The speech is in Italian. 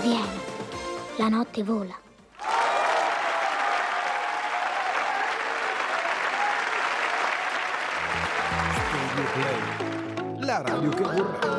Vieni, la notte vola. Stereo Play, la radio che vorrei.